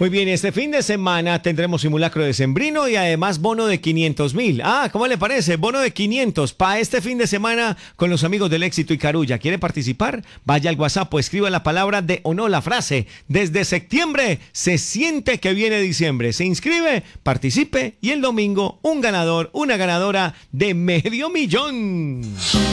Muy bien, este fin de semana tendremos simulacro decembrino y además bono de 500.000. ¿Cómo le parece? Bono de 500 para este fin de semana con los amigos del Éxito y Carulla. ¿Quiere participar? Vaya al WhatsApp o escriba la palabra o no, la frase. Desde septiembre se siente que viene diciembre. Se inscribe, participe y el domingo un ganador, una ganadora de 500.000.